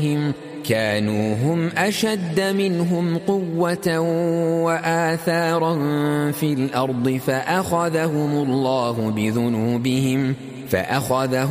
كانوا هم أشد منهم قوة وآثارا في الأرض فأخذهم الله بذنوبهم